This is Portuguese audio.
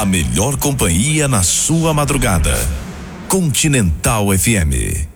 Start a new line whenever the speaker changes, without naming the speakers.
A melhor companhia na sua madrugada. Continental FM.